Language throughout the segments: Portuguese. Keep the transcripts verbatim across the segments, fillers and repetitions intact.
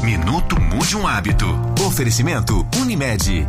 Minuto Mude um Hábito. Oferecimento Unimed.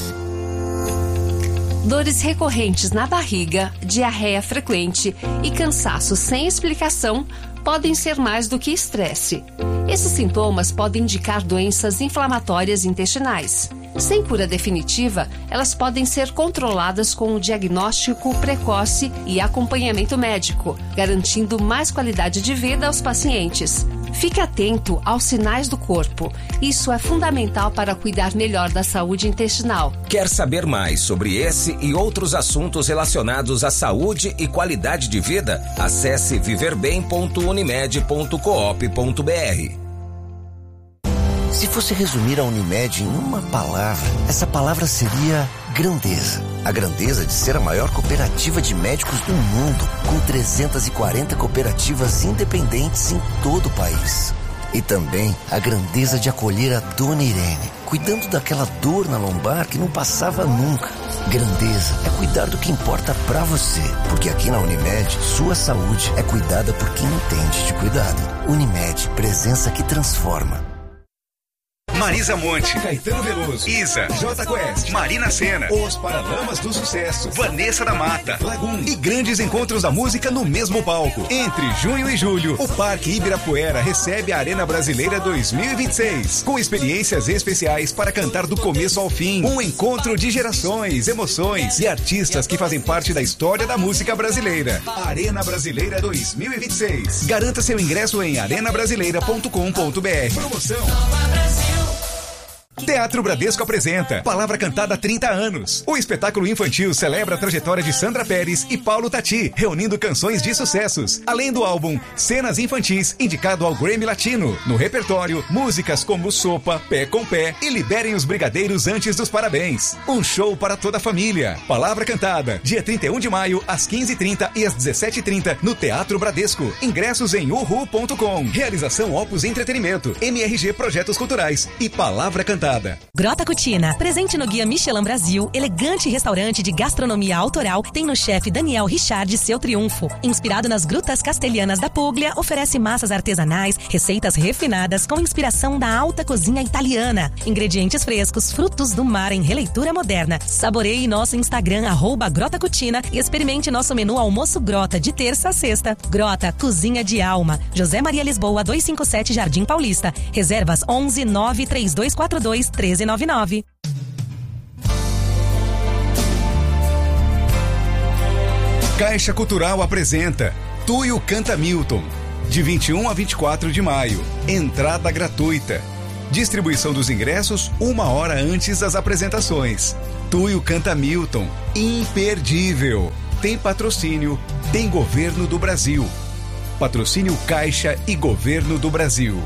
Dores recorrentes na barriga, diarreia frequente e cansaço sem explicação podem ser mais do que estresse. Esses sintomas podem indicar doenças inflamatórias intestinais. Sem cura definitiva, elas podem ser controladas com o diagnóstico precoce e acompanhamento médico, garantindo mais qualidade de vida aos pacientes. Fique atento aos sinais do corpo. Isso é fundamental para cuidar melhor da saúde intestinal. Quer saber mais sobre esse e outros assuntos relacionados à saúde e qualidade de vida? Acesse viver bem ponto unimed ponto coop ponto br. Se fosse resumir a Unimed em uma palavra, essa palavra seria grandeza. A grandeza de ser a maior cooperativa de médicos do mundo, com trezentas e quarenta cooperativas independentes em todo o país. E também a grandeza de acolher a Dona Irene, cuidando daquela dor na lombar que não passava nunca. Grandeza é cuidar do que importa pra você, porque aqui na Unimed, sua saúde é cuidada por quem entende de cuidado. Unimed, presença que transforma. Marisa Monte, Caetano Veloso, Isa, J Quest, Marina Sena, Os Paralamas do Sucesso, Vanessa da Mata, Lagoon e grandes encontros da música no mesmo palco. Entre junho e julho, o Parque Ibirapuera recebe a Arena Brasileira dois mil e vinte e seis, com experiências especiais para cantar do começo ao fim. Um encontro de gerações, emoções e artistas que fazem parte da história da música brasileira. Arena Brasileira dois mil e vinte e seis. Garanta seu ingresso em arena brasileira ponto com ponto br. Promoção Teatro Bradesco apresenta Palavra Cantada há trinta anos. O espetáculo infantil celebra a trajetória de Sandra Pérez e Paulo Tati, reunindo canções de sucessos, além do álbum Cenas Infantis, indicado ao Grammy Latino. No repertório, músicas como Sopa, Pé com Pé e Liberem os Brigadeiros Antes dos Parabéns. Um show para toda a família. Palavra Cantada, dia trinta e um de maio, às quinze e trinta e às dezessete e trinta, no Teatro Bradesco. Ingressos em uhu ponto com. Realização Opus Entretenimento, M R G Projetos Culturais e Palavra Cantada. Grota Cucina, presente no Guia Michelin Brasil, elegante restaurante de gastronomia autoral, tem no chefe Daniel Richard seu triunfo. Inspirado nas grutas castelhanas da Puglia, oferece massas artesanais, receitas refinadas com inspiração da alta cozinha italiana. Ingredientes frescos, frutos do mar em releitura moderna. Saboreie nosso Instagram, arroba Grota Cucina, e experimente nosso menu almoço Grota de terça a sexta. Grota, cozinha de alma. José Maria Lisboa, duzentos e cinquenta e sete, Jardim Paulista. Reservas onze nove três dois quatro dois um três nove nove. Caixa Cultural apresenta Tuyo Canta Milton, de vinte e um a vinte e quatro de maio. Entrada gratuita. Distribuição dos ingressos uma hora antes das apresentações. Tuyo Canta Milton, imperdível. Tem patrocínio, tem Governo do Brasil. Patrocínio Caixa e Governo do Brasil.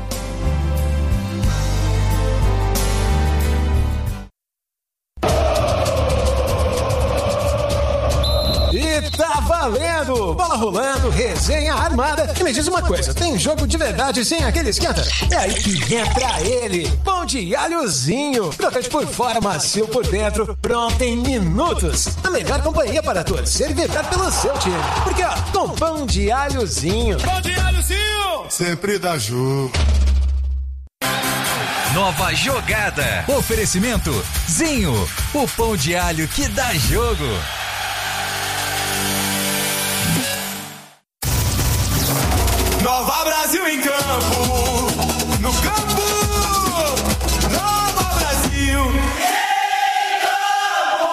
Tá valendo! Bola rolando, resenha armada. E me diz uma coisa, tem jogo de verdade sem aquele esquenta? É aí que entra ele, pão de alhozinho. Crocante por fora, macio por dentro, pronto em minutos. A melhor companhia para torcer e vibrar pelo seu time. Porque ó, com pão de alhozinho. Pão de alhozinho! Sempre dá jogo. Nova jogada. Oferecimento Zinho, o pão de alho que dá jogo. Nova Brasil em campo, no campo, Nova Brasil em campo.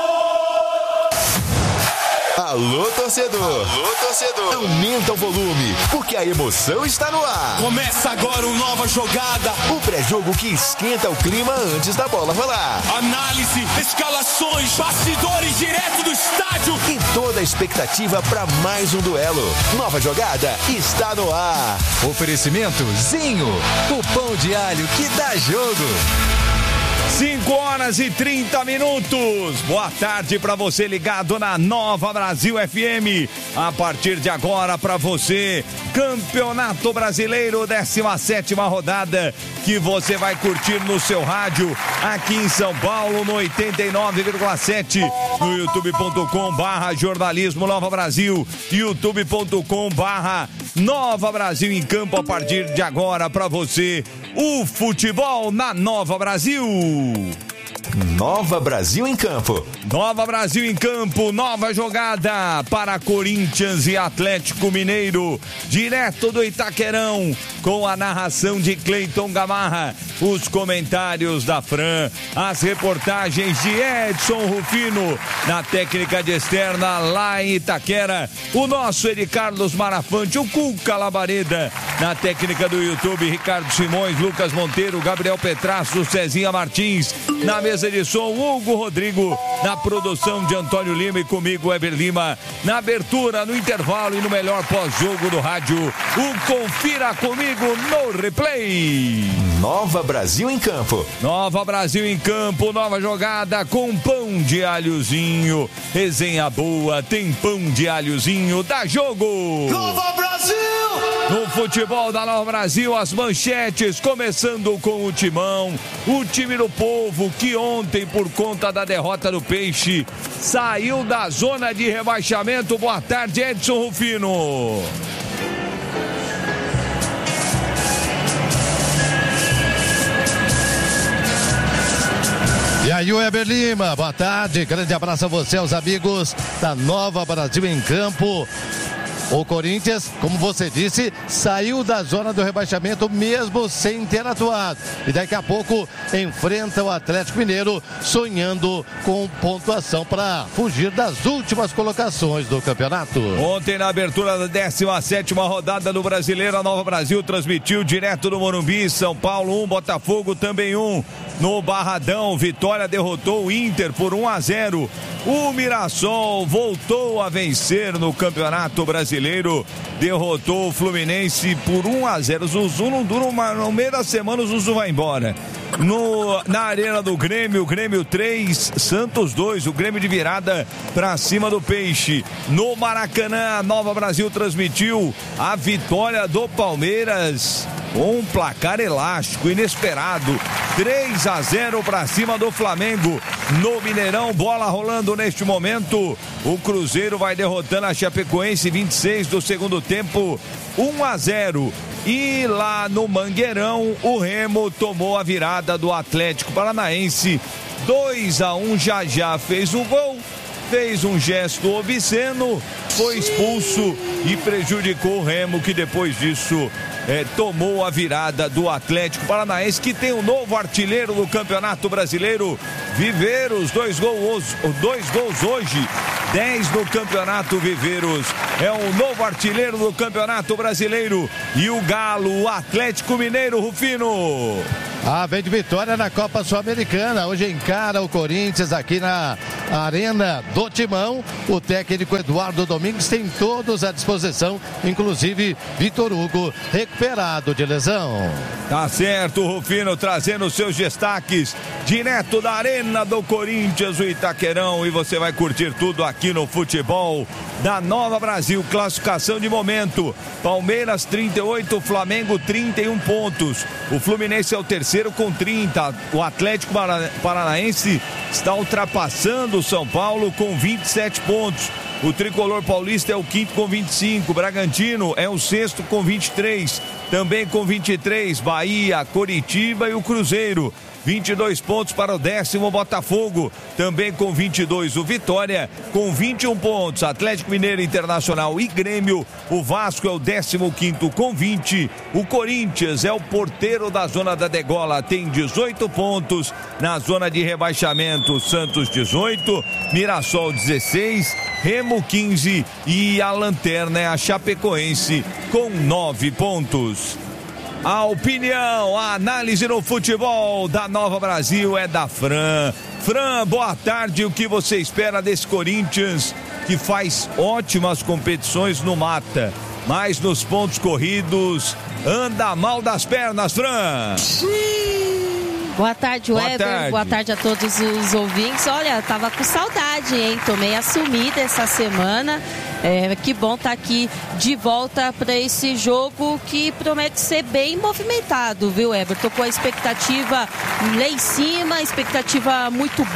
Alô, torcedor. Alô, torcedor. Aumenta o volume, porque a emoção está no ar. Começa agora uma nova jogada. O pré-jogo que esquenta o clima antes da bola rolar. Análise, escalações, bastidores direto do estádio. E toda a expectativa para mais um duelo. Nova jogada está no ar. Oferecimento Zinho, o pão de alho que dá jogo. cinco horas e trinta minutos. Boa tarde para você ligado na Nova Brasil F M. A partir de agora para você, Campeonato Brasileiro, décima sétima rodada, que você vai curtir no seu rádio aqui em São Paulo no oitenta e nove vírgula sete, no youtube ponto com barra jornalismo Nova Brasil, youtube ponto com barra Nova Brasil em campo a partir de agora para você. O futebol na Nova Brasil. Nova Brasil em campo. Nova Brasil em campo, nova jogada para Corinthians e Atlético Mineiro, direto do Itaquerão, com a narração de Cleiton Gamarra, os comentários da Fran, as reportagens de Edson Rufino, na técnica de externa lá em Itaquera, o nosso Eri Carlos Marafante, o Cuca Labareda, na técnica do YouTube, Ricardo Simões, Lucas Monteiro, Gabriel Petrasso, Cezinha Martins, na mesa de som, Hugo Rodrigo, na produção de Antônio Lima e comigo, Eber Lima, na abertura, no intervalo e no melhor pós-jogo do rádio, o Confira Comigo no Replay. Nova Brasil em campo. Nova Brasil em campo, nova jogada com pão de alhozinho, resenha boa, tem pão de alhozinho, dá jogo. Nova Brasil! No futebol da Nova Brasil, as manchetes, começando com o Timão, o time do povo que ontem, por conta da derrota do Peixe, saiu da zona de rebaixamento. Boa tarde, Edson Rufino. E aí, Weber Lima, boa tarde, grande abraço a você, aos amigos da Nova Brasil em campo. O Corinthians, como você disse, saiu da zona do rebaixamento mesmo sem ter atuado. E daqui a pouco enfrenta o Atlético Mineiro, sonhando com pontuação para fugir das últimas colocações do campeonato. Ontem, na abertura da décima sétima rodada do Brasileiro, a Nova Brasil transmitiu direto do Morumbi, São Paulo um, Botafogo também um. No Barradão, Vitória derrotou o Inter por um a zero. O Mirassol voltou a vencer no Campeonato Brasileiro, derrotou o Fluminense por um a zero. Zuzu não dura uma, no meio da semana o Zuzu vai embora. No, na Arena do Grêmio, Grêmio três, Santos dois, o Grêmio de virada pra cima do Peixe. No Maracanã, a Nova Brasil transmitiu a vitória do Palmeiras, um placar elástico, inesperado, três a zero pra cima do Flamengo. No Mineirão, bola rolando neste momento, o Cruzeiro vai derrotando a Chapecoense, vinte e seis do segundo tempo, um a zero. E lá no Mangueirão, o Remo tomou a virada do Atlético Paranaense, dois a um. Já já fez o gol, fez um gesto obsceno, foi expulso e prejudicou o Remo, que depois disso é, tomou a virada do Atlético Paranaense, que tem um novo artilheiro do Campeonato Brasileiro, Viveiros, dois gols, dois gols hoje, dez no Campeonato Viveiros, é o novo artilheiro do Campeonato Brasileiro. E o Galo, o Atlético Mineiro, Rufino. Ah, vem de vitória na Copa Sul-Americana. Hoje encara o Corinthians aqui na Arena do Timão. O técnico Eduardo Domingues tem todos à disposição, inclusive Vitor Hugo, recuperado de lesão. Tá certo, Rufino, trazendo seus destaques direto da Arena do Corinthians, o Itaquerão, e você vai curtir tudo aqui no futebol da Nova Brasil. Classificação de momento: Palmeiras trinta e oito, Flamengo trinta e um pontos. O Fluminense é o terceiro com trinta. O Atlético Paranaense está ultrapassando o São Paulo com vinte e sete pontos. O Tricolor Paulista é o quinto com vinte e cinco. Bragantino é o sexto com vinte e três. Também com vinte e três, Bahia, Coritiba e o Cruzeiro. vinte e dois pontos para o décimo, Botafogo, também com vinte e dois. O Vitória com vinte e um pontos. Atlético Mineiro, Internacional e Grêmio. O Vasco é o décimo quinto com vinte. O Corinthians é o porteiro da zona da degola, tem dezoito pontos. Na zona de rebaixamento, Santos dezoito, Mirassol dezesseis, Remo quinze e a lanterna é a Chapecoense com nove pontos. A opinião, a análise no futebol da Nova Brasil é da Fran. Fran, boa tarde. O que você espera desse Corinthians, que faz ótimas competições no mata, mas nos pontos corridos anda mal das pernas, Fran? Boa tarde, Weber. Boa tarde a todos os ouvintes. Olha, tava com saudade, hein? Tomei a sumida essa semana. É, que bom estar tá aqui de volta para esse jogo que promete ser bem movimentado, viu, Weber? Tô com a expectativa lá em cima, expectativa muito boa.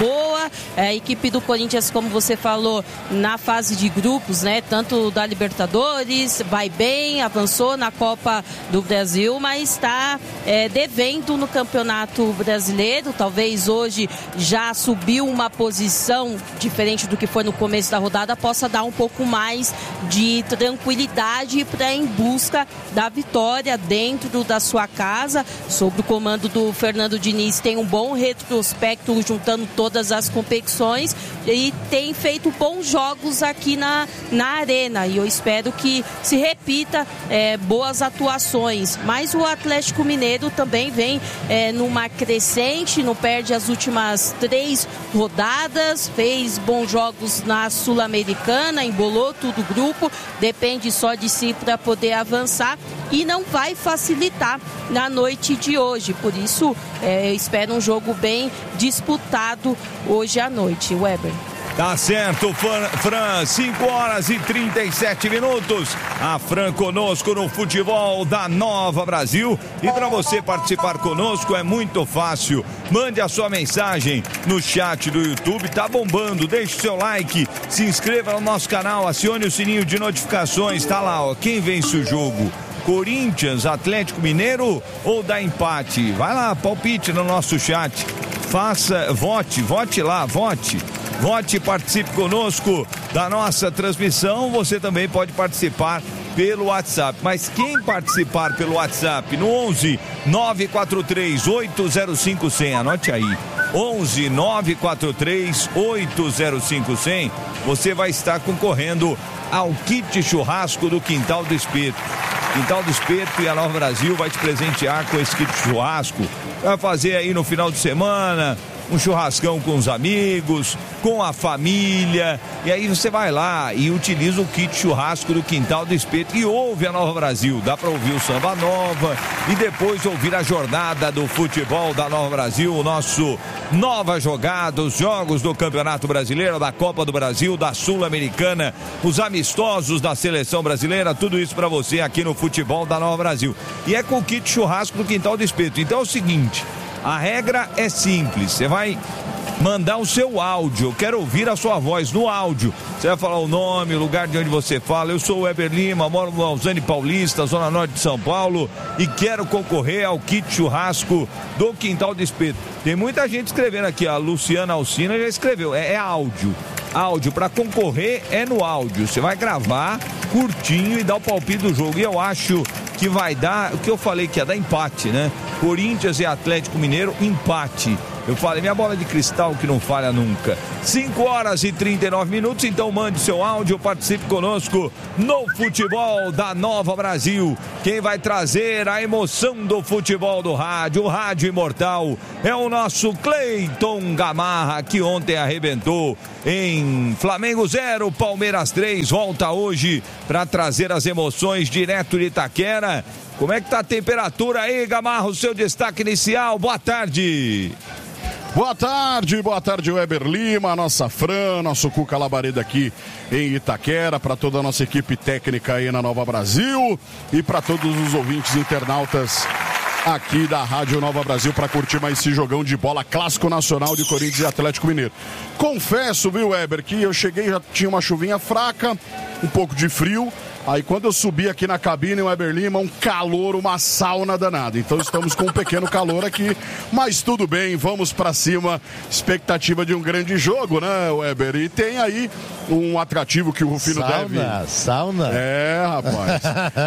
bola. A equipe do Corinthians, como você falou, na fase de grupos, né? Tanto da Libertadores, vai bem, avançou na Copa do Brasil, mas está é, devendo no Campeonato Brasileiro. Talvez hoje já subiu uma posição diferente do que foi no começo da rodada, possa dar um pouco mais de tranquilidade para em busca da vitória dentro da sua casa. Sob o comando do Fernando Diniz, tem um bom retrospecto juntando todas as competições e tem feito bons jogos aqui na, na arena, e eu espero que se repita é, boas atuações. Mas o Atlético Mineiro também vem é, numa crescente, não perde as últimas três rodadas, fez bons jogos na Sul-Americana, embolou tudo o grupo, depende só de si para poder avançar e não vai facilitar na noite de hoje. Por isso, é, eu espero um jogo bem disputado hoje à noite. Weber. Tá certo, Fran, cinco horas e trinta e sete minutos. A Fran conosco no futebol da Nova Brasil. E para você participar conosco é muito fácil. Mande a sua mensagem no chat do YouTube, tá bombando. Deixe o seu like, se inscreva no nosso canal, acione o sininho de notificações. Tá lá, ó, quem vence o jogo? Corinthians, Atlético Mineiro ou dá empate? Vai lá, palpite no nosso chat. Faça, vote, vote lá, vote. Vote e participe conosco da nossa transmissão. Você também pode participar pelo WhatsApp. Mas quem participar pelo WhatsApp no onze nove quatro três oito zero cinco zero zero, anote aí, onze nove quatro três oito zero cinco zero zero, você vai estar concorrendo ao kit churrasco do Quintal do Espeto. Quintal do Espeto e a Nova Brasil vai te presentear com esse kit churrasco. Vai fazer aí no final de semana um churrascão com os amigos, com a família, e aí você vai lá e utiliza o kit churrasco do Quintal do Espeto e ouve a Nova Brasil. Dá para ouvir o Samba Nova e depois ouvir a jornada do futebol da Nova Brasil, o nosso Nova Jogada, os jogos do Campeonato Brasileiro, da Copa do Brasil, da Sul-Americana, os amistosos da Seleção Brasileira, tudo isso para você aqui no futebol da Nova Brasil. E é com o kit churrasco do Quintal do Espeto. Então é o seguinte, a regra é simples, você vai mandar o seu áudio, eu quero ouvir a sua voz no áudio. Você vai falar o nome, o lugar de onde você fala. Eu sou o Weber Lima, moro no Lausanne Paulista, Zona Norte de São Paulo, e quero concorrer ao kit churrasco do Quintal do Espeto. Tem muita gente escrevendo aqui, a Luciana Alcina já escreveu, é, é áudio. Áudio, para concorrer é no áudio. Você vai gravar curtinho e dar o palpite do jogo. E eu acho que vai dar, o que eu falei que ia dar empate, né? Corinthians e Atlético Mineiro, empate. Eu falei, minha bola de cristal que não falha nunca. cinco horas e trinta e nove minutos, então mande seu áudio, participe conosco no futebol da Nova Brasil. Quem vai trazer a emoção do futebol do rádio, o rádio imortal, é o nosso Cleiton Gamarra, que ontem arrebentou em Flamengo zero, Palmeiras três. Volta hoje para trazer as emoções direto de Itaquera. Como é que tá a temperatura aí, Gamarra? O seu destaque inicial, boa tarde. Boa tarde, boa tarde, Weber Lima, nossa Fran, nosso Cuca Labareda aqui em Itaquera, para toda a nossa equipe técnica aí na Nova Brasil e para todos os ouvintes internautas aqui da Rádio Nova Brasil para curtir mais esse jogão de bola clássico nacional de Corinthians e Atlético Mineiro. Confesso, viu, Weber, que eu cheguei, já tinha uma chuvinha fraca, um pouco de frio. Aí quando eu subi aqui na cabine, o Weber Lima, um calor, uma sauna danada. Então estamos com um pequeno calor aqui, mas tudo bem, vamos pra cima. Expectativa de um grande jogo, né, Weber? E tem aí um atrativo que o Rufino sauna, deve... Sauna, sauna. É, rapaz.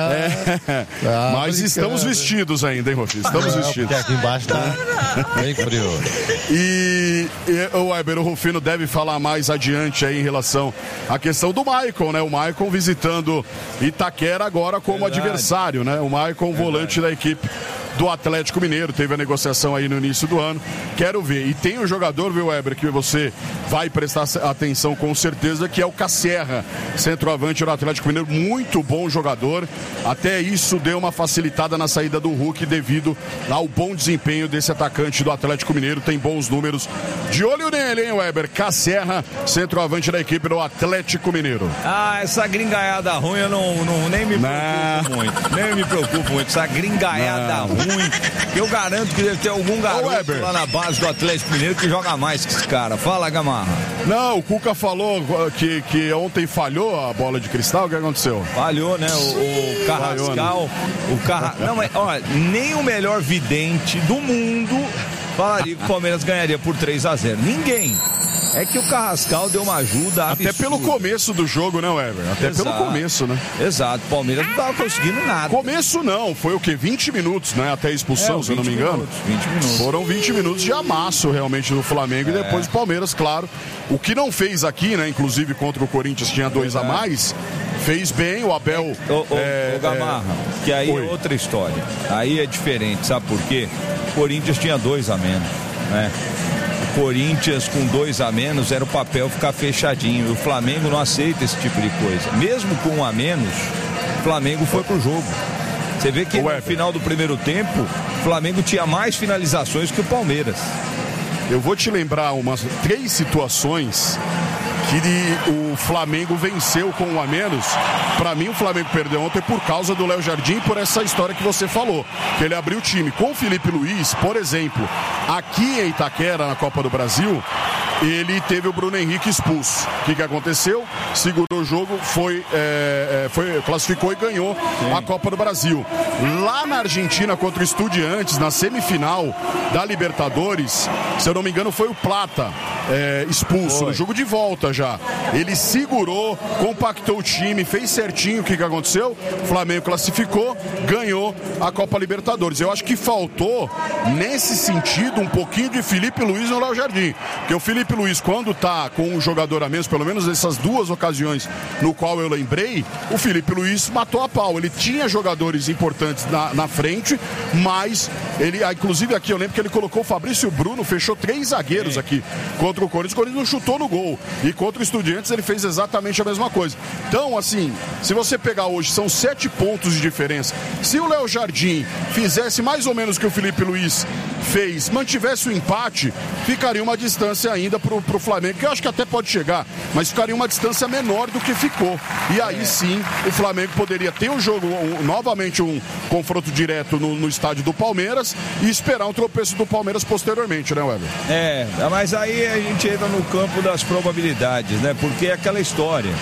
É. Ah, mas estamos vestidos ainda, hein, Rufino? Estamos Não, vestidos. Porque aqui embaixo tá bem frio. E, e o Weber, o Rufino deve falar mais adiante aí em relação à questão do Maicon, né? O Maicon visitando Itaquera agora como Verdade. adversário, né? O Maicon, volante da equipe do Atlético Mineiro, teve a negociação aí no início do ano, quero ver. E tem um jogador, viu, Weber, que você vai prestar atenção com certeza, que é o Casserra, centroavante do Atlético Mineiro, muito bom jogador, até isso deu uma facilitada na saída do Hulk devido ao bom desempenho desse atacante do Atlético Mineiro, tem bons números, de olho nele, hein, Weber? Casserra, centroavante da equipe do Atlético Mineiro. Ah, essa gringaiada ruim eu não, não nem me preocupo não. muito, nem me preocupo muito, essa gringaiada não. ruim ruim. Eu garanto que deve ter algum garoto lá na base do Atlético Mineiro que joga mais que esse cara. Fala, Gamarra. Não, o Cuca falou que, que ontem falhou a bola de cristal. O que aconteceu? Falhou, né? O, o Carrascal. Falhou, né? O Carra... Não, mas, olha, nem o melhor vidente do mundo falaria que o Palmeiras ganharia por três a zero. Ninguém. É que o Carrascal deu uma ajuda absurda. Até pelo começo do jogo, né, Weber? Até Exato. pelo começo, né? Exato. O Palmeiras não tava conseguindo nada. Começo não, foi o quê? vinte minutos, né? Até a expulsão, é, se eu não me engano. Minutos, vinte minutos. Foram vinte minutos de amasso realmente do Flamengo é. e depois o Palmeiras, claro. O que não fez aqui, né? Inclusive contra o Corinthians tinha dois Verdade. a mais. Fez bem, o Abel... O, o, é, o Gamarra, é... que aí Oi. é outra história. Aí é diferente, sabe por quê? O Corinthians tinha dois a menos, né? Corinthians com dois a menos era o papel ficar fechadinho. E o Flamengo não aceita esse tipo de coisa. Mesmo com um a menos, o Flamengo foi pro jogo. Você vê que Ué, no final do primeiro tempo, o Flamengo tinha mais finalizações que o Palmeiras. Eu vou te lembrar umas três situações que o Flamengo venceu com um a menos. Pra mim, o Flamengo perdeu ontem por causa do Léo Jardim, por essa história que você falou, que ele abriu o time. Com o Felipe Luiz, por exemplo, aqui em Itaquera, na Copa do Brasil, ele teve o Bruno Henrique expulso. O que, que aconteceu? Segurou o jogo, foi, é, foi, classificou e ganhou Sim. a Copa do Brasil. Lá na Argentina, contra o Estudiantes, na semifinal da Libertadores, se eu não me engano, foi o Plata é, expulso, foi. no jogo de volta já. Ele segurou, compactou o time, fez certinho. O que, que aconteceu? O Flamengo classificou, ganhou a Copa Libertadores. Eu acho que faltou, nesse sentido, um pouquinho de Felipe Luiz no Léo Jardim. Porque o Felipe Luiz, quando tá com um jogador a menos, pelo menos nessas duas ocasiões no qual eu lembrei, o Felipe Luiz matou a pau. Ele tinha jogadores importantes na, na frente, mas ele, inclusive aqui eu lembro que ele colocou o Fabrício Bruno, fechou três zagueiros é. aqui contra o Corinthians. O Corinthians não chutou no gol. E contra o Estudiantes ele fez exatamente a mesma coisa. Então, assim, se você pegar hoje, são sete pontos de diferença. Se o Léo Jardim fizesse mais ou menos o que o Felipe Luiz fez, mantivesse o empate, ficaria uma distância ainda pro, pro Flamengo, que eu acho que até pode chegar, mas ficaria uma distância menor do que ficou. E aí sim, o Flamengo poderia ter um jogo, um, novamente um confronto direto no, no estádio do Palmeiras e esperar um tropeço do Palmeiras posteriormente, né, Weber? É, mas aí a gente entra no campo das probabilidades, né? Porque é aquela história.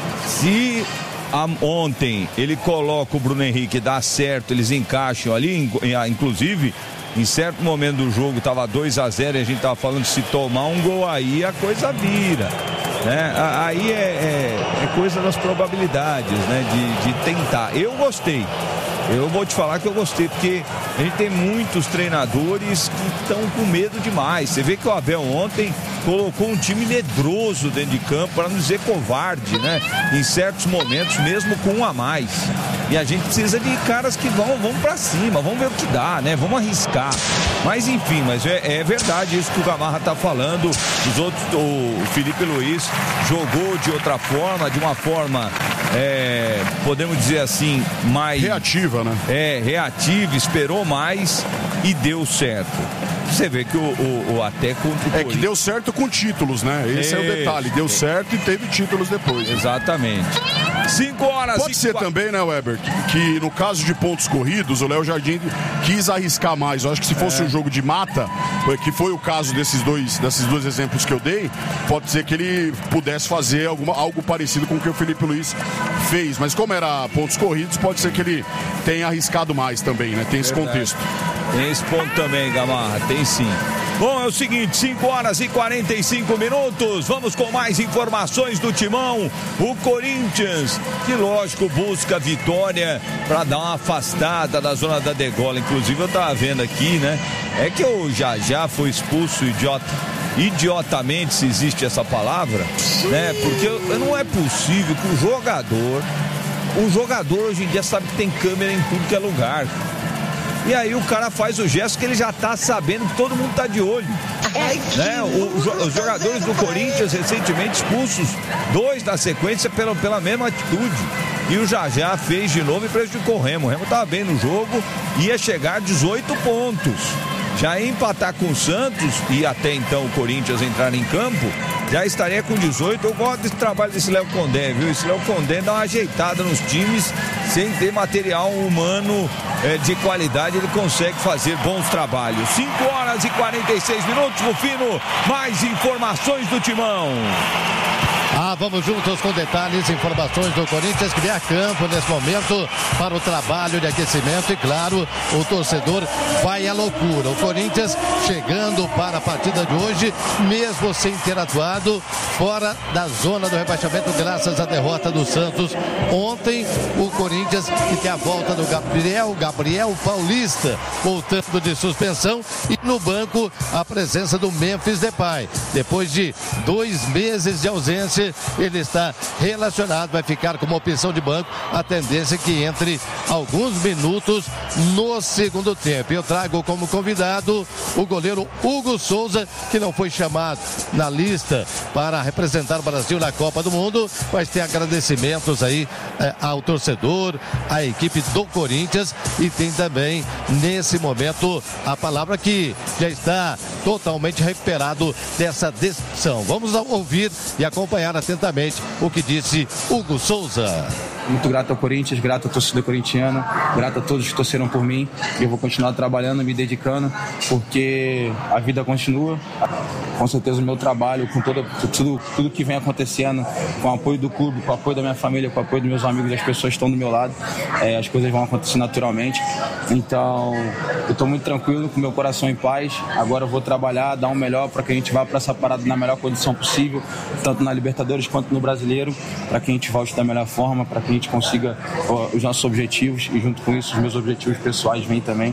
Se a, ontem ele coloca o Bruno Henrique, dá certo, eles encaixam ali, inclusive em certo momento do jogo estava dois a zero e a gente estava falando que se tomar um gol aí a coisa vira, né? Aí é, é, é coisa das probabilidades, né? De, de tentar. Eu gostei. Eu vou te falar que eu gostei, porque a gente tem muitos treinadores que estão com medo demais. Você vê que o Abel ontem colocou um time medroso dentro de campo, para não dizer covarde, né? Em certos momentos, mesmo com um a mais. E a gente precisa de caras que vão, vão para cima, vamos ver o que dá, né? Vamos arriscar. Mas enfim, mas é, é verdade isso que o Gamarra tá falando. Os outros, o Felipe Luiz jogou de outra forma, de uma forma, é, podemos dizer assim, mais reativa, né? É, reativa, esperou mais e deu certo. Você vê que o, o, o até contra o É que deu certo com títulos, né? Esse é, é o detalhe. Deu certo e teve títulos depois. Exatamente. Cinco horas. Pode cinco... ser também, né, Weber, que, que no caso de pontos corridos, o Léo Jardim quis arriscar mais. Eu acho que se fosse é. um jogo de mata, que foi o caso desses dois, desses dois exemplos que eu dei, pode ser que ele pudesse fazer alguma, algo parecido com o que o Felipe Luiz fez. Mas como era pontos corridos, pode ser que ele tenha arriscado mais também, né? Tem esse Verdade. contexto. Tem esse ponto também, Gamarra, tem sim. Bom, é o seguinte, cinco horas e quarenta e cinco minutos, vamos com mais informações do Timão. O Corinthians, que lógico busca vitória para dar uma afastada da zona da degola. Inclusive eu tava vendo aqui, né? É que o Jajá foi expulso, idiota. Idiotamente, se existe essa palavra, né? Porque não é possível que o jogador, o jogador hoje em dia sabe que tem câmera em tudo que é lugar. E aí o cara faz o gesto que ele já tá sabendo que todo mundo tá de olho. Né? O, os jogadores do Corinthians recentemente expulsos, dois na sequência pela, pela mesma atitude. E o Jajá fez de novo e prejudicou o Remo. O Remo tava bem no jogo, ia chegar a dezoito pontos. Já ia empatar com o Santos e até então o Corinthians entrar em campo, já estaria com dezoito. Eu gosto desse trabalho desse Léo Condé, viu? Esse Léo Condé dá uma ajeitada nos times, sem ter material humano é, de qualidade, ele consegue fazer bons trabalhos. cinco horas e quarenta e seis minutos, Rufino, mais informações do Timão. Ah, vamos juntos com detalhes, informações do Corinthians que vem a campo nesse momento para o trabalho de aquecimento e, claro, o torcedor vai à loucura. O Corinthians chegando para a partida de hoje, mesmo sem ter atuado fora da zona do rebaixamento graças à derrota do Santos. Ontem, o Corinthians que tem a volta do Gabriel, Gabriel Paulista, voltando de suspensão, e no banco a presença do Memphis Depay. Depois de dois meses de ausência, ele está relacionado, vai ficar como opção de banco. A tendência é que entre alguns minutos no segundo tempo. Eu trago como convidado o goleiro Hugo Souza, que não foi chamado na lista para representar o Brasil na Copa do Mundo, mas tem agradecimentos aí eh, ao torcedor, à equipe do Corinthians, e tem também nesse momento a palavra que já está totalmente recuperado dessa decisão. Vamos ouvir e acompanhar atentamente o que disse Hugo Souza. Muito grato ao Corinthians, grato à torcida corintiana, grato a todos que torceram por mim, e eu vou continuar trabalhando, me dedicando, porque a vida continua. Com certeza o meu trabalho, com toda, tudo, tudo que vem acontecendo, com o apoio do clube, com o apoio da minha família, com o apoio dos meus amigos, as pessoas que estão do meu lado, é, as coisas vão acontecer naturalmente. Então, eu estou muito tranquilo, com meu coração em paz. Agora eu vou trabalhar, dar o melhor para que a gente vá para essa parada na melhor condição possível, tanto na Libertadores quanto no Brasileiro, para que a gente volte da melhor forma, para que a gente consiga ó, os nossos objetivos, e junto com isso os meus objetivos pessoais vêm também.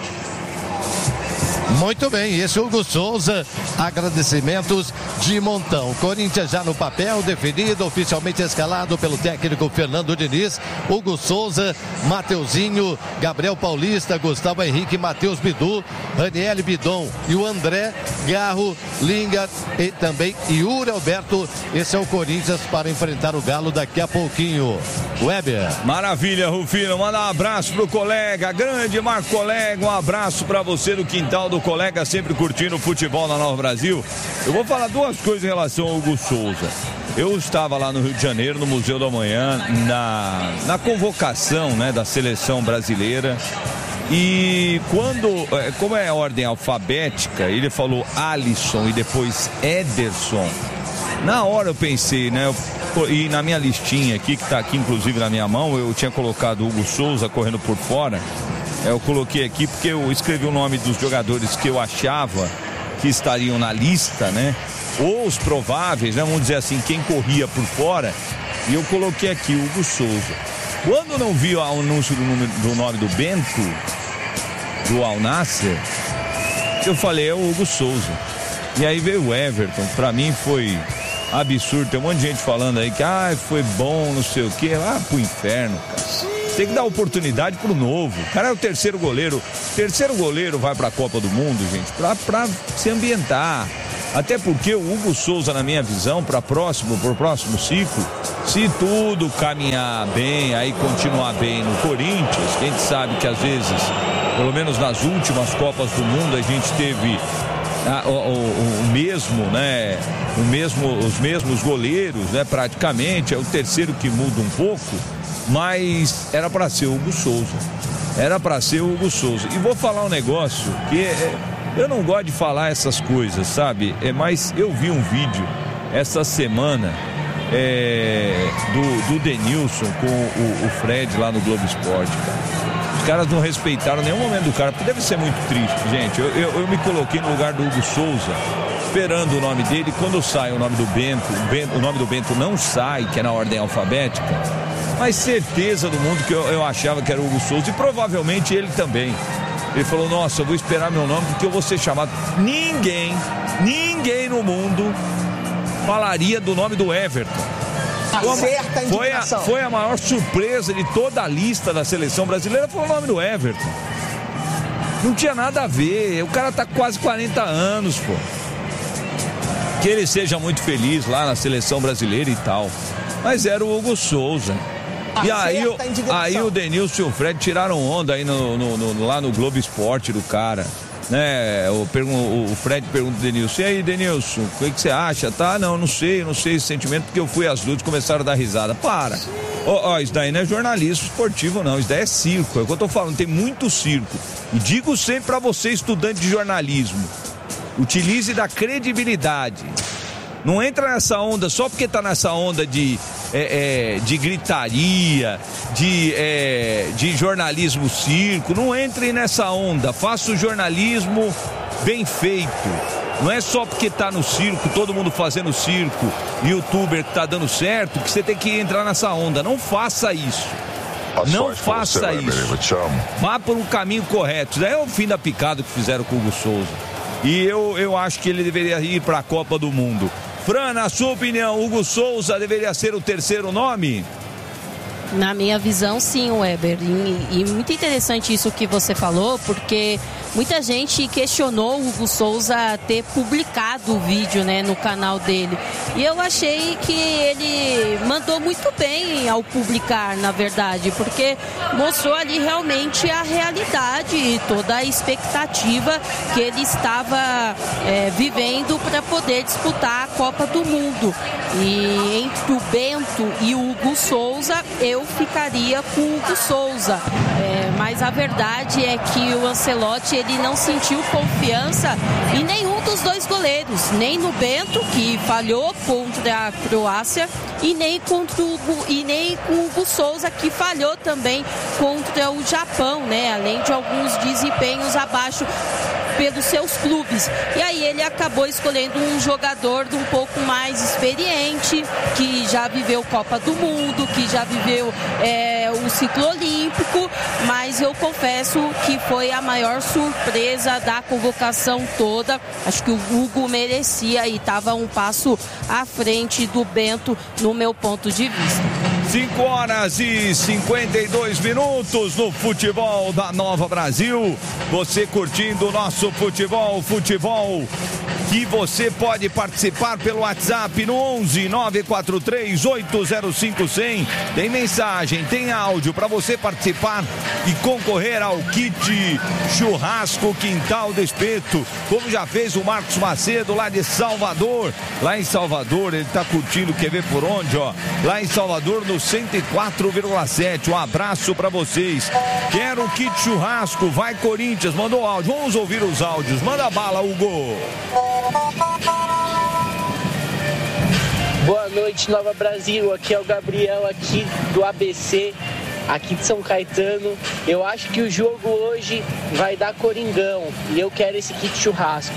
Muito bem, esse Hugo Souza, agradecimentos de montão. Corinthians já no papel, definido, oficialmente escalado pelo técnico Fernando Diniz. Hugo Souza, Mateuzinho, Gabriel Paulista, Gustavo Henrique, Matheus Bidu, Raniel Bidon e o André Garro, Lingard e também Yuri Alberto. Esse é o Corinthians para enfrentar o Galo daqui a pouquinho. Weber. Maravilha, Rufino. Manda um abraço pro colega, grande Marco Colega, um abraço para você do quintal do colega, sempre curtindo o futebol na Nova Brasil. Eu vou falar duas coisas em relação ao Hugo Souza. Eu estava lá no Rio de Janeiro, no Museu da Manhã, na, na convocação, né, da seleção brasileira. E quando, como é a ordem alfabética, ele falou Alisson e depois Ederson. Na hora eu pensei, né, eu, e na minha listinha aqui, que está aqui inclusive na minha mão, eu tinha colocado Hugo Souza correndo por fora. Eu coloquei aqui porque eu escrevi o nome dos jogadores que eu achava que estariam na lista, né? Ou os prováveis, né? Vamos dizer assim, quem corria por fora. E eu coloquei aqui o Hugo Souza. Quando não vi o anúncio do nome do, nome do Bento, do Al Nassr, eu falei, é o Hugo Souza. E aí veio o Everton. Pra mim foi absurdo. Tem um monte de gente falando aí que ah, foi bom, não sei o quê. Ah, pro inferno, cara. Tem que dar oportunidade pro novo. O cara é o terceiro goleiro. Terceiro goleiro vai pra Copa do Mundo, gente, pra, pra se ambientar. Até porque o Hugo Souza, na minha visão, para próximo, pro próximo ciclo, se tudo caminhar bem, aí continuar bem no Corinthians, que a gente sabe que às vezes, pelo menos nas últimas Copas do Mundo, a gente teve a, o, o, o mesmo, né? O mesmo, os mesmos goleiros, né? Praticamente, é o terceiro que muda um pouco. Mas era para ser o Hugo Souza. Era para ser o Hugo Souza. E vou falar um negócio que é, eu não gosto de falar essas coisas, sabe? É, mas eu vi um vídeo essa semana é, do, do Denilson com o, o Fred lá no Globo Esporte, cara. Os caras não respeitaram nenhum momento do cara, porque deve ser muito triste, gente. Eu, eu, eu me coloquei no lugar do Hugo Souza, esperando o nome dele. Quando sai o nome do Bento, o, Bento, o nome do Bento não sai, que é na ordem alfabética. Mas certeza do mundo que eu, eu achava que era o Hugo Souza, e provavelmente ele também. Ele falou, nossa, eu vou esperar meu nome porque eu vou ser chamado. Ninguém, ninguém no mundo falaria do nome do Everton. Acerta a foi, a, foi a maior surpresa de toda a lista da seleção brasileira, foi o nome do Everton. Não tinha nada a ver, o cara tá com quase quarenta anos, pô. Que ele seja muito feliz lá na seleção brasileira e tal. Mas era o Hugo Souza. E aí, aí o Denilson e o Fred tiraram onda aí no, no, no, lá no Globo Esporte do cara. né? O, o Fred pergunta, Denilson, e aí, Denilson, o que, que você acha? Tá, não, não sei, não sei esse sentimento, porque eu fui às lutas e começaram a dar risada. Para! Ó, ó, isso daí não é jornalismo esportivo, não, isso daí é circo, é o que eu tô falando, tem muito circo. E digo sempre pra você, estudante de jornalismo, utilize da credibilidade. Não entra nessa onda só porque tá nessa onda de, é, é, de gritaria, de, é, de jornalismo circo. Não entre nessa onda. Faça o jornalismo bem feito. Não é só porque tá no circo, todo mundo fazendo circo, youtuber que tá dando certo, que você tem que entrar nessa onda. Não faça isso. Não faça isso. Vá por um caminho correto. Isso daí é o fim da picada que fizeram com o Hugo Souza. E eu, eu acho que ele deveria ir para a Copa do Mundo. Fran, na sua opinião, Hugo Souza deveria ser o terceiro nome? Na minha visão, sim, Weber. E, e muito interessante isso que você falou, porque muita gente questionou o Hugo Souza ter publicado o vídeo, né, no canal dele. E eu achei que ele mandou muito bem ao publicar, na verdade, porque mostrou ali realmente a realidade e toda a expectativa que ele estava é, vivendo para poder disputar a Copa do Mundo. E entre o Bento e o Hugo Souza, eu ficaria com o Hugo Souza. É, mas a verdade é que o Ancelotti, ele não sentiu confiança em nenhum dos dois goleiros, nem no Bento, que falhou contra a Croácia, e nem contra o Hugo, e nem com o Hugo Souza, que falhou também contra o Japão, né? Além de alguns desempenhos abaixo pelos seus clubes. E aí ele acabou escolhendo um jogador de um pouco mais experiente, que já viveu Copa do Mundo, que já viveu é, o ciclo olímpico, mas eu confesso que foi a maior surpresa da convocação toda. Acho que o Hugo merecia e estava um passo à frente do Bento, no meu ponto de vista. cinco horas e cinquenta e dois minutos no futebol da Nova Brasil. Você curtindo o nosso futebol, futebol que você pode participar pelo WhatsApp no onze nove quatro três oito zero cinco zero zero. Tem mensagem, tem áudio para você participar e concorrer ao kit churrasco Quintal do Espeto, como já fez o Marcos Macedo lá de Salvador. Lá em Salvador, ele tá curtindo, quer ver por onde, ó? Lá em Salvador, no cento e quatro vírgula sete. Um abraço para vocês. Quero um kit churrasco, vai Corinthians, mandou áudio. Vamos ouvir os áudios. Manda bala, Hugo. Boa noite, Nova Brasil. Aqui é o Gabriel, aqui do A B C, aqui de São Caetano. Eu acho que o jogo hoje vai dar Coringão e eu quero esse kit churrasco.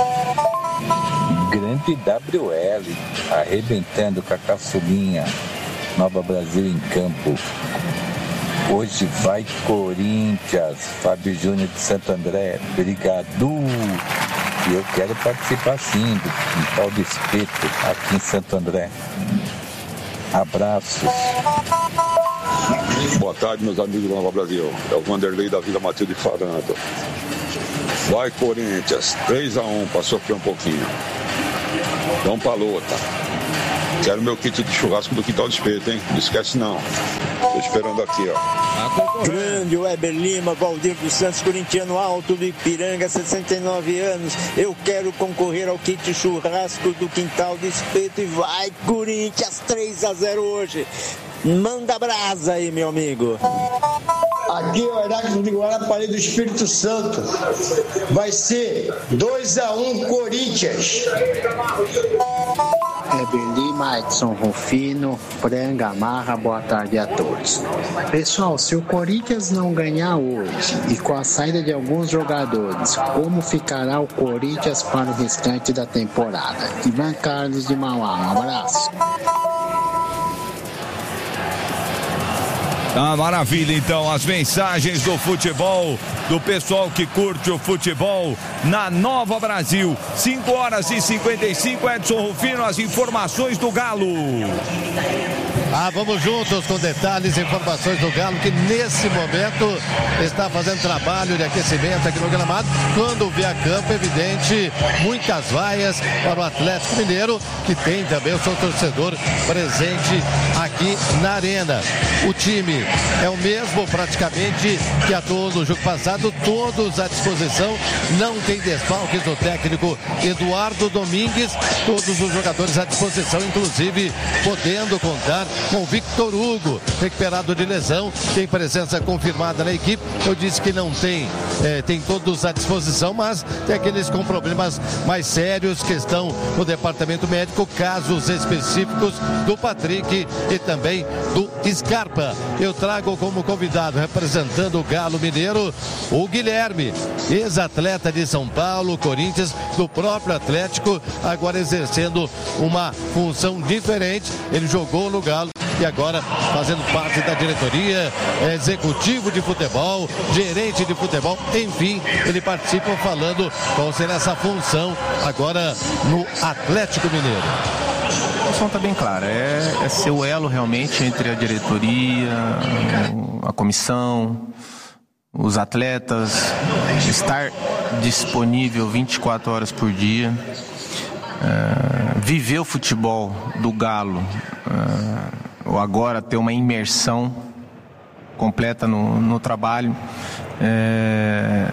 Grande W L, arrebentando com a caçulinha. Nova Brasil em campo. Hoje vai Corinthians. Fábio Júnior de Santo André. Obrigado. E eu quero participar sim do Quintal do Espeto aqui em Santo André. Abraços. Boa tarde, meus amigos do Nova Brasil. É o Vanderlei da Vila Matilde falando. Vai Corinthians, três a um para sofrer um pouquinho. Vamos pra luta. Quero meu kit de churrasco do Quintal do Espeto, hein? Não esquece não. Tô esperando aqui, ó. Grande Weber Lima, Valdir dos Santos, corintiano alto do Ipiranga, sessenta e nove anos. Eu quero concorrer ao kit churrasco do Quintal do Espeto e vai Corinthians, três a zero hoje. Manda brasa aí, meu amigo. Aqui é o Heráclito de Guarapari do Espírito Santo. Vai ser dois a um Corinthians. Weber Lima, Edson Rufino, Pranga Marra, boa tarde a todos. Pessoal, se o Corinthians não ganhar hoje e com a saída de alguns jogadores, como ficará o Corinthians para o restante da temporada? Ivan Carlos de Mauá, um abraço. Ah, maravilha, então, as mensagens do futebol, do pessoal que curte o futebol na Nova Brasil. cinco horas e cinquenta e cinco, Edson Rufino, as informações do Galo. Ah, vamos juntos com detalhes e informações do Galo, que nesse momento está fazendo trabalho de aquecimento aqui no gramado. Quando vê a campo, evidente, muitas vaias para o Atlético Mineiro, que tem também o seu torcedor presente aqui na arena. O time é o mesmo praticamente que atuou no jogo passado, todos à disposição, não tem desfalques do técnico Eduardo Domingues, todos os jogadores à disposição, inclusive podendo contar com o Victor Hugo, recuperado de lesão, tem presença confirmada na equipe. Eu disse que não tem, é, tem todos à disposição, mas tem aqueles com problemas mais sérios que estão no departamento médico, casos específicos do Patrick e também do Scarpa. Eu trago como convidado, representando o Galo Mineiro, o Guilherme, ex-atleta de São Paulo, Corinthians, do próprio Atlético, agora exercendo uma função diferente. Ele jogou no Galo e agora fazendo parte da diretoria, executivo de futebol, gerente de futebol, enfim, ele participa falando qual será essa função agora no Atlético Mineiro. A função está bem clara, é, é ser o elo realmente entre a diretoria, a comissão, os atletas, estar disponível vinte e quatro horas por dia, é, viver o futebol do Galo, é, ou agora ter uma imersão completa no, no trabalho, é,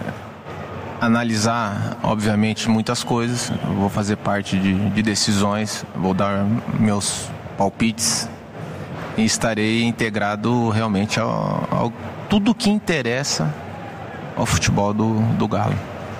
analisar, obviamente, muitas coisas. Eu vou fazer parte de, de decisões, vou dar meus palpites e estarei integrado realmente ao, ao tudo que interessa ao futebol do, do Galo.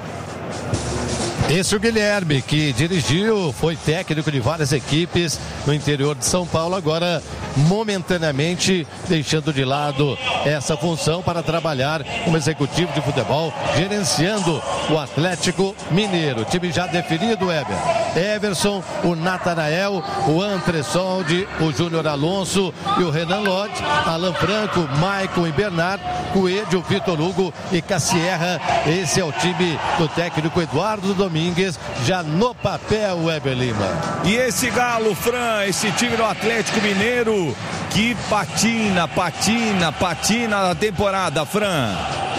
Esse é o Guilherme, que dirigiu, foi técnico de várias equipes no interior de São Paulo, agora momentaneamente deixando de lado essa função para trabalhar como executivo de futebol, gerenciando o Atlético Mineiro. O time já definido, Weber. Everson, o Natanael, o Antressoldi, o Júnior Alonso e o Renan Lodge, Alan Franco, Maicon e Bernardo, Coelho, Vitor Hugo e Cassierra. Esse é o time do técnico Eduardo Domingues, já no papel, Weber Lima. E esse Galo, Fran, esse time do Atlético Mineiro, que patina, patina, patina na temporada, Fran.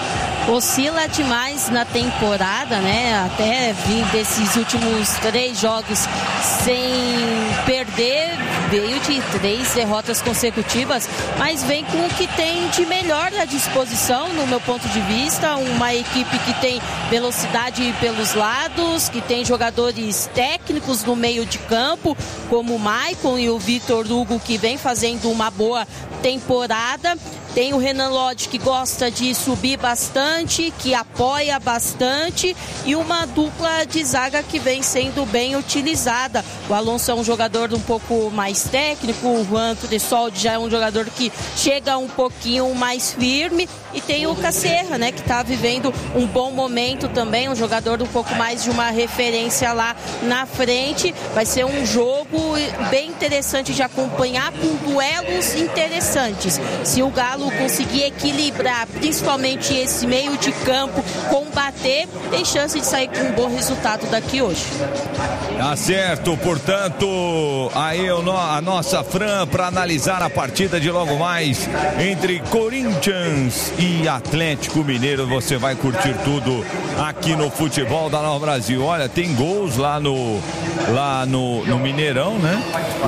Oscila demais na temporada, né? Até vir desses últimos três jogos sem perder, veio de três derrotas consecutivas, mas vem com o que tem de melhor à disposição, no meu ponto de vista. Uma equipe que tem velocidade pelos lados, que tem jogadores técnicos no meio de campo, como o Maicon e o Vitor Hugo, que vem fazendo uma boa temporada. Tem o Renan Lodge, que gosta de subir bastante, que apoia bastante, e uma dupla de zaga que vem sendo bem utilizada. O Alonso é um jogador um pouco mais técnico, o Juan Tressoldi já é um jogador que chega um pouquinho mais firme, e tem o Cassierra, né, que está vivendo um bom momento também, um jogador um pouco mais de uma referência lá na frente. Vai ser um jogo bem interessante de acompanhar, com duelos interessantes. Se o Galo conseguir equilibrar, principalmente esse meio de campo, combater, tem chance de sair com um bom resultado daqui hoje. Tá certo, portanto, aí a nossa Fran para analisar a partida de logo mais entre Corinthians e Atlético Mineiro. Você vai curtir tudo aqui no Futebol da Nova Brasil. Olha, tem gols lá no lá no, no Mineirão, né? O,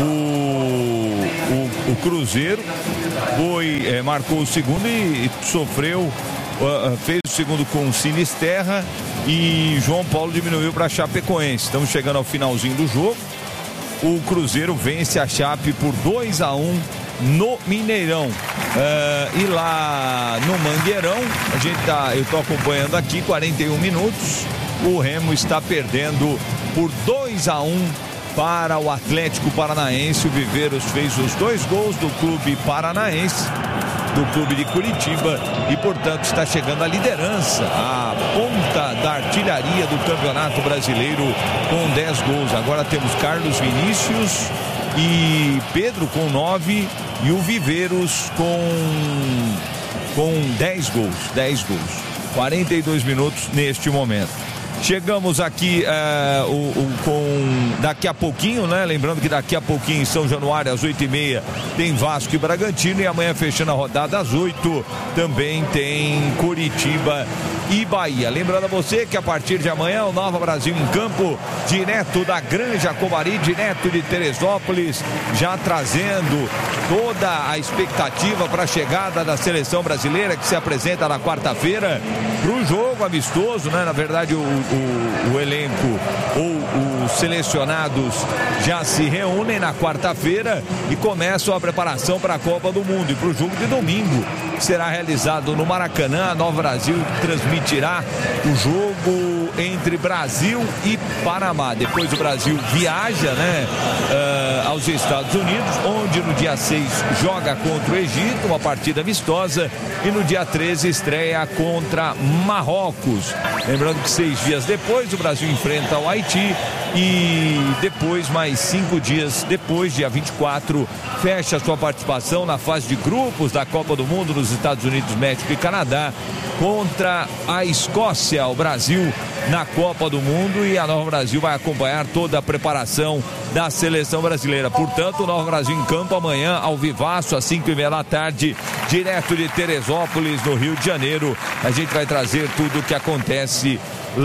o, o Cruzeiro foi, é, marcou o segundo e, e sofreu, uh, fez o segundo com o Sinisterra, e João Paulo diminuiu para a Chapecoense. Estamos chegando ao finalzinho do jogo. O Cruzeiro vence a Chape por dois a um no Mineirão. Uh, e lá no Mangueirão, a gente tá, eu estou acompanhando aqui, quarenta e um minutos. O Remo está perdendo por dois a um para o Atlético Paranaense. O Viveiros fez os dois gols do clube paranaense, do clube de Curitiba, e portanto está chegando à liderança, a ponta da artilharia do Campeonato Brasileiro com dez gols. Agora temos Carlos Vinícius e Pedro com nove, e o Viveiros com com dez gols, dez gols. quarenta e dois minutos neste momento. Chegamos aqui é, o, o, com daqui a pouquinho, né? Lembrando que daqui a pouquinho em São Januário, às oito e meia, tem Vasco e Bragantino. E amanhã, fechando a rodada às oito, também tem Coritiba e Bahia. Lembrando a você que a partir de amanhã, o Nova Brasil em campo, direto da Granja Comari, direto de Teresópolis, já trazendo toda a expectativa para a chegada da seleção brasileira, que se apresenta na quarta-feira para o jogo amistoso, né? Na verdade, o, o, o elenco ou os selecionados já se reúnem na quarta-feira e começam a preparação para a Copa do Mundo. E para o jogo de domingo, que será realizado no Maracanã, a Nova Brasil transmitirá o jogo entre Brasil e Panamá. Depois o Brasil viaja, né, uh, aos Estados Unidos, onde no dia seis joga contra o Egito, uma partida amistosa, e no dia treze estreia contra Marrocos. Lembrando que seis dias depois o Brasil enfrenta o Haiti e depois, mais cinco dias depois, dia vinte e quatro, fecha sua participação na fase de grupos da Copa do Mundo nos Estados Unidos, México e Canadá contra a Escócia. O Brasil na Copa do Mundo, e a Nova Brasil vai acompanhar toda a preparação da seleção brasileira. Portanto, o Nova Brasil em campo amanhã, ao vivaço, às cinco e meia da tarde, direto de Teresópolis, no Rio de Janeiro. A gente vai trazer tudo o que acontece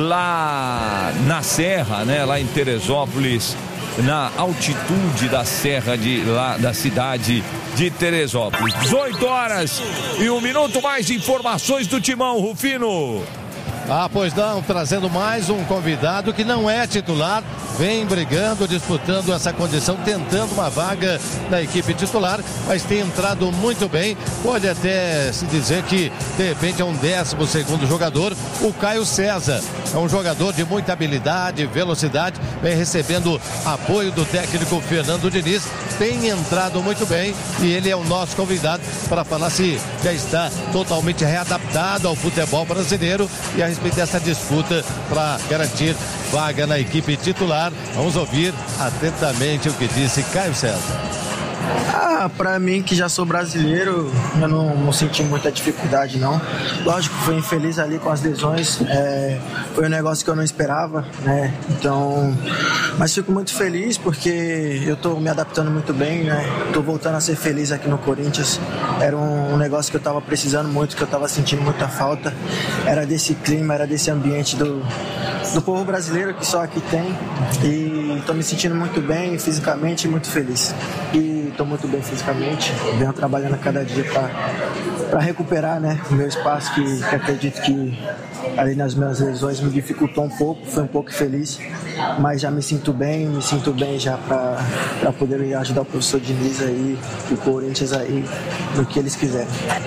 lá na Serra, né? Lá em Teresópolis, na altitude da serra de lá da cidade de Teresópolis. dezoito horas e um minuto, mais informações do Timão, Rufino. Ah, pois não, trazendo mais um convidado que não é titular, vem brigando, disputando essa condição, tentando uma vaga na equipe titular, mas tem entrado muito bem. Pode até se dizer que de repente é um décimo segundo jogador, o Caio César. É um jogador de muita habilidade, velocidade, vem recebendo apoio do técnico Fernando Diniz, tem entrado muito bem e ele é o nosso convidado para falar se já está totalmente readaptado ao futebol brasileiro e a respeito dessa disputa para garantir vaga na equipe titular. Vamos ouvir atentamente o que disse Caio César. Ah, pra mim que já sou brasileiro, eu não, não senti muita dificuldade não. Lógico, fui infeliz ali com as lesões, é, foi um negócio que eu não esperava, né? Então, mas fico muito feliz porque eu tô me adaptando muito bem, né? Tô voltando a ser feliz aqui no Corinthians. Era um, um negócio que eu tava precisando muito, que eu tava sentindo muita falta. Era desse clima, era desse ambiente do, do povo brasileiro que só aqui tem. E tô me sentindo muito bem fisicamente e muito feliz. E estou muito bem fisicamente, venho trabalhando a cada dia para recuperar, né, o meu espaço que, que acredito que ali nas minhas lesões me dificultou um pouco, fui um pouco feliz, mas já me sinto bem, me sinto bem já para poder ajudar o professor Diniz aí, o Corinthians aí, no que eles quiserem.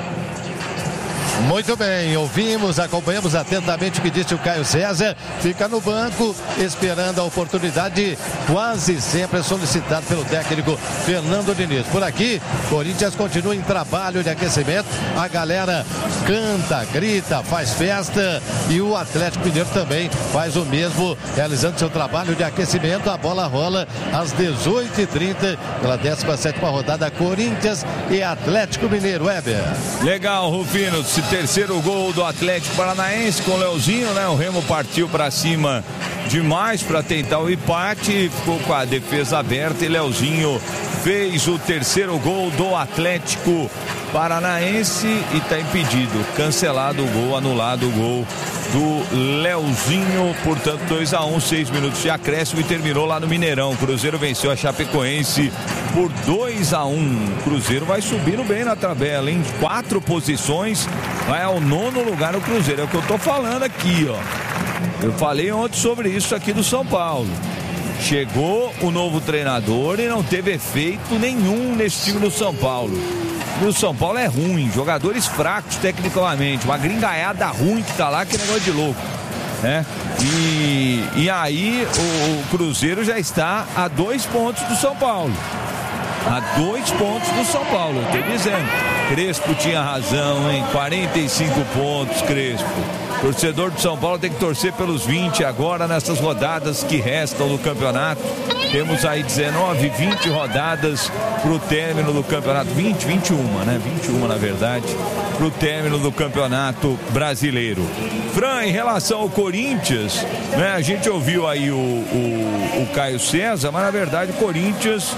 Muito bem, ouvimos, acompanhamos atentamente o que disse o Caio César. Fica no banco, esperando a oportunidade, quase sempre solicitado pelo técnico Fernando Diniz. Por aqui, Corinthians continua em trabalho de aquecimento. A galera canta, grita, faz festa e o Atlético Mineiro também faz o mesmo, realizando seu trabalho de aquecimento. A bola rola às dezoito e trinta pela décima sétima rodada, Corinthians e Atlético Mineiro. Weber. Legal, Rufino. Terceiro gol do Atlético Paranaense com o Leozinho, né? O Remo partiu para cima demais para tentar o empate, ficou com a defesa aberta e Leozinho fez o terceiro gol do Atlético Paranaense e está impedido, cancelado o gol, anulado o gol do Leozinho, portanto dois a um, seis minutos de acréscimo e terminou lá no Mineirão. O Cruzeiro venceu a Chapecoense por dois a um. O Cruzeiro vai subindo bem na tabela, em quatro posições, vai ao nono lugar o Cruzeiro, é o que eu tô falando aqui, ó. Eu falei ontem sobre isso aqui do São Paulo. Chegou o novo treinador e não teve efeito nenhum nesse time do São Paulo. O São Paulo é ruim, jogadores fracos tecnicamente, uma gringaiada ruim que tá lá, que negócio de louco, né? E, e aí o, o Cruzeiro já está a dois pontos do São Paulo. A dois pontos do São Paulo, eu tô dizendo. Crespo tinha razão, hein? quarenta e cinco pontos, Crespo. Torcedor do São Paulo tem que torcer pelos vinte agora nessas rodadas que restam do campeonato. Temos aí dezenove, vinte rodadas pro término do campeonato. vinte, vinte e uma, né? vinte e uma, na verdade, pro término do campeonato brasileiro. Fran, em relação ao Corinthians, né? A gente ouviu aí o, o, o Caio César, mas na verdade o Corinthians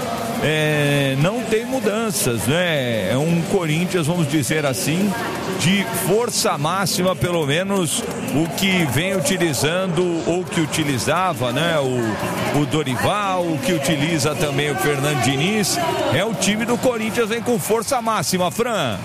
é, não tem mudanças, né? É um Corinthians, vamos dizer assim, de força máxima, pelo menos o que vem utilizando ou que utilizava, né? O, o Dorival, o que utiliza também o Fernando Diniz. É o time do Corinthians, vem com força máxima, Fran.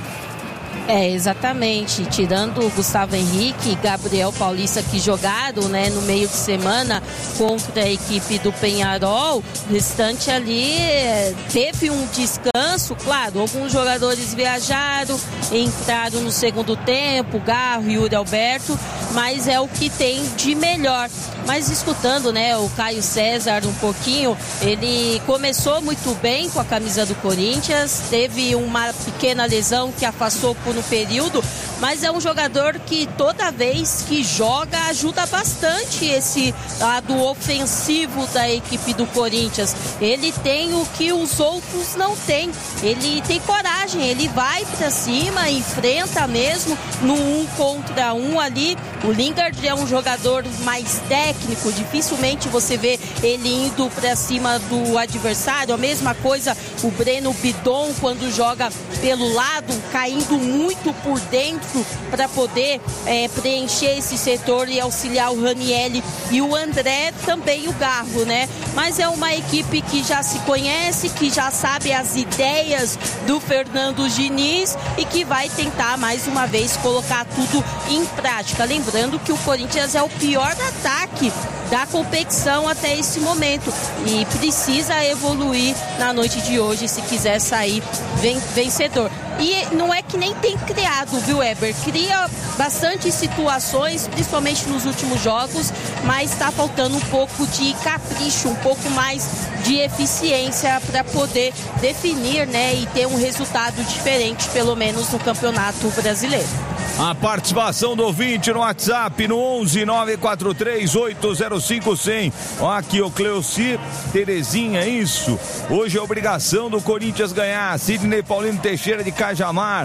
É, exatamente, tirando o Gustavo Henrique e Gabriel Paulista, que jogaram, né, no meio de semana contra a equipe do Peñarol, o restante ali teve um descanso, claro, alguns jogadores viajaram, entraram no segundo tempo, Garro e Yuri Alberto, mas é o que tem de melhor. Mas escutando, né, o Caio César um pouquinho, ele começou muito bem com a camisa do Corinthians, teve uma pequena lesão que afastou por um período, mas é um jogador que toda vez que joga ajuda bastante esse lado ofensivo da equipe do Corinthians. Ele tem o que os outros não têm, ele tem coragem, ele vai pra cima, enfrenta mesmo no um contra um ali. O Lingard é um jogador mais técnico, dificilmente você vê ele indo pra cima do adversário. A mesma coisa o Breno Bidon, quando joga pelo lado, caindo muito por dentro para poder é, preencher esse setor e auxiliar o Ranieri e o André, também o Garro, né? Mas é uma equipe que já se conhece, que já sabe as ideias do Fernando Diniz e que vai tentar mais uma vez colocar tudo em prática. Lembrando que o Corinthians é o pior ataque da competição até esse momento e precisa evoluir na noite de hoje se quiser sair vencedor. E não é que nem tem criado, viu, Eber? Cria bastante situações, principalmente nos últimos jogos, mas está faltando um pouco de capricho, um pouco mais de eficiência para poder definir, né, e ter um resultado diferente, pelo menos no Campeonato Brasileiro. A participação do ouvinte no WhatsApp no onze nove quatro três oito zero cinco cem. Ó, aqui o Cleuci Terezinha, isso. Hoje é obrigação do Corinthians ganhar. Sidney Paulino Teixeira de Cajamar.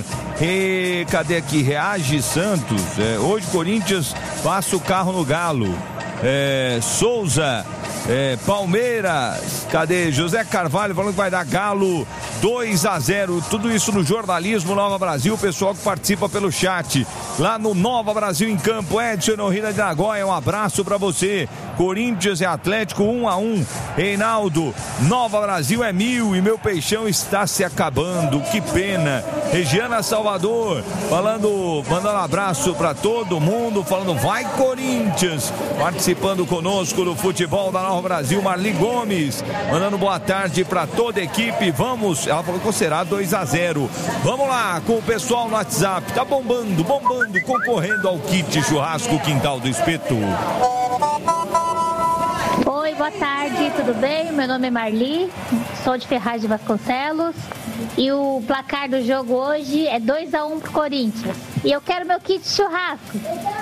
E cadê aqui? Reage Santos. É, hoje Corinthians passa o carro no Galo. É, Souza. É, Palmeiras, cadê? José Carvalho falando que vai dar Galo dois a zero, tudo isso no jornalismo Nova Brasil, o pessoal que participa pelo chat, lá no Nova Brasil em Campo. Edson Norrina de Nagoya, um abraço pra você. Corinthians e Atlético um a um. Reinaldo, Nova Brasil é mil e meu peixão está se acabando, que pena. Regiana Salvador, falando, mandando um abraço pra todo mundo, falando vai Corinthians, participando conosco do futebol da Nova Brasil. Marli Gomes, mandando boa tarde pra toda a equipe. Vamos, ela falou que será dois a zero. Vamos lá com o pessoal no WhatsApp, tá bombando, bombando, concorrendo ao kit churrasco Quintal do Espeto. Oi, boa tarde, tudo bem? Meu nome é Marli, sou de Ferraz de Vasconcelos e o placar do jogo hoje é dois a um pro Corinthians. E eu quero meu kit churrasco.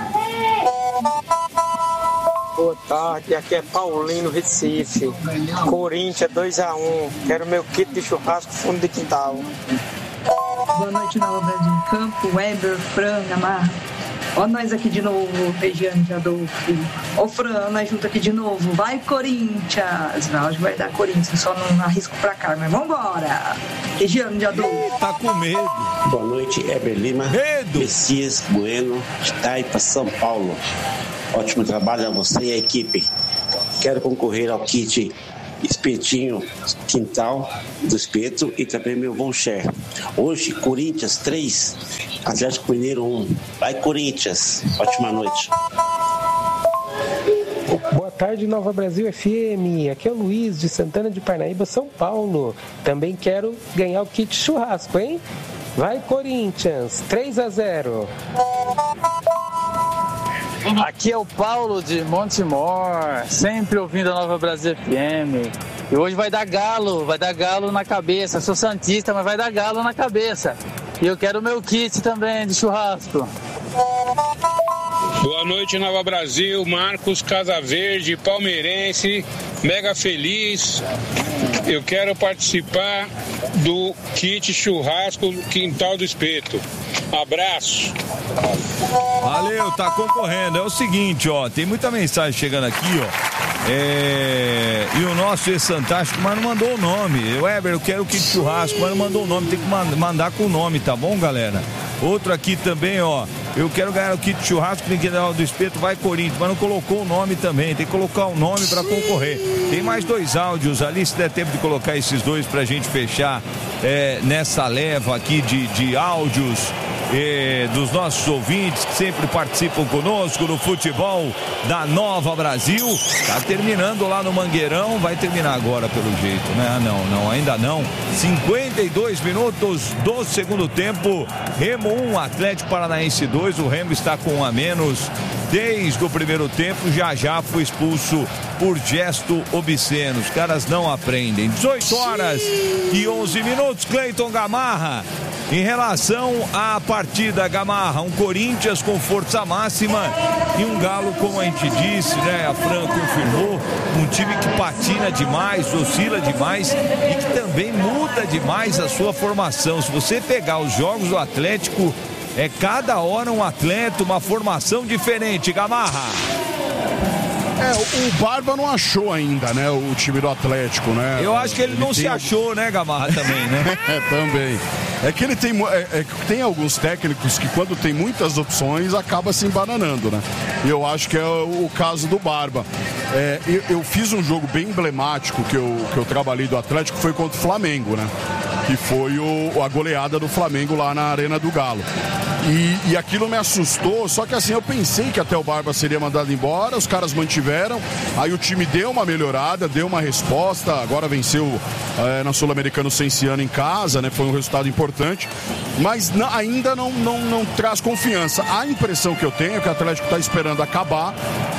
Boa tarde, aqui é Paulino, Recife. Corinthians dois a um. Quero meu kit de churrasco fundo de quintal. Boa noite, Nova Brasil em Campo, Weber, Fran, Amar. Ó nós aqui de novo, Regiane de Adolfo. Ó Fran, nós juntos aqui de novo. Vai Corinthians! Não, hoje vai dar Corinthians, só não arrisco pra cá, mas vambora! Regiane de Adolfo. Tá com medo. Boa noite, Eber Lima. Medo! Messias Bueno, de Taipa, São Paulo. Ótimo trabalho a você e a equipe. Quero concorrer ao kit Espetinho Quintal do Espeto e também meu voucher. Hoje, Corinthians três, Atlético Mineiro um. Vai Corinthians. Ótima noite. Boa tarde, Nova Brasil F M. Aqui é o Luiz de Santana de Parnaíba, São Paulo. Também quero ganhar o kit churrasco, hein? Vai Corinthians, três a zero. Aqui é o Paulo de Montemor, sempre ouvindo a Nova Brasil F M. E hoje vai dar galo, vai dar galo na cabeça. Eu sou santista, mas vai dar galo na cabeça. E eu quero o meu kit também de churrasco. Boa noite, Nova Brasil. Marcos Casaverde, palmeirense, mega feliz. Eu quero participar do kit churrasco Quintal do Espeto. Abraço. Valeu, tá concorrendo. É o seguinte, ó, tem muita mensagem chegando aqui, ó. É... E o nosso é fantástico, mas não mandou o nome. O Weber, eu quero o kit churrasco, mas não mandou o nome. Tem que mandar com o nome, tá bom, galera? Outro aqui também, ó. Eu quero ganhar o kit churrasco do Espeto, vai Corinthians, mas não colocou o nome também. Tem que colocar o nome para concorrer. Tem mais dois áudios ali, se der tempo de colocar esses dois pra gente fechar é, nessa leva aqui de, de áudios. Eh, dos nossos ouvintes que sempre participam conosco no futebol da Nova Brasil. Tá terminando lá no Mangueirão, vai terminar agora pelo jeito, né? Ah, não, não, ainda não. cinquenta e dois minutos do segundo tempo. Remo um, Atlético Paranaense dois. O Remo está com um a menos desde o primeiro tempo. Já já foi expulso por gesto obsceno. Os caras não aprendem. dezoito horas e onze minutos. Cleiton Gamarra. Em relação à partida, Gamarra, um Corinthians com força máxima e um Galo, como a gente disse, né? A Fran confirmou, um time que patina demais, oscila demais e que também muda demais a sua formação. Se você pegar os jogos do Atlético, é cada hora um atleta, uma formação diferente, Gamarra. É, o, o Barba não achou ainda, né, o time do Atlético, né? Eu acho que ele, ele não se algum... achou, né, Gamarra, também, né? É, também. É que ele tem, é, é, tem alguns técnicos que quando tem muitas opções acaba se embananando, né? Eu acho que é o, o caso do Barba. É, eu, eu fiz um jogo bem emblemático que eu, que eu trabalhei do Atlético, foi contra o Flamengo, né? Que foi o, a goleada do Flamengo lá na Arena do Galo. E, e aquilo me assustou, só que assim, eu pensei que até o Barba seria mandado embora, os caras mantiveram, aí o time deu uma melhorada, deu uma resposta, agora venceu é, na Sul-Americana o Cenciano em casa, né? Foi um resultado importante, mas não, ainda não, não, não traz confiança. A impressão que eu tenho é que o Atlético está esperando acabar,